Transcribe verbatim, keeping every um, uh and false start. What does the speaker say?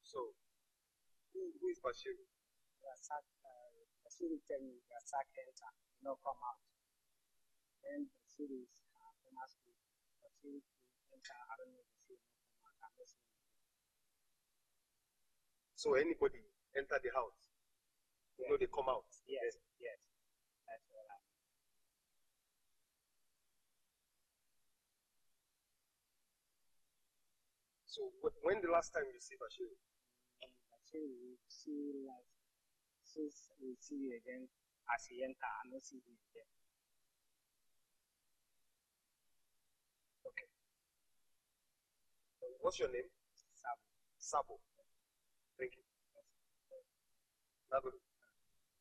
So, who, who is Bashiru? Rasak, uh, Bashiru tell me Rasak enter, no come out. Then Bashiru is uh, former school. Bashiru enter, I don't know, Bashiru no come out. I'm not seeing him. So anybody enter the house, you Yes. know they come out. Yes, yes. That's all I know. So wh- when the last time you see Bashiru? Mm, Bashiru, we see last, since we see you again, as he enter, I don't see him again. Okay. Uh, What's your name? Sabu. Sabo. Thank you. Nagode.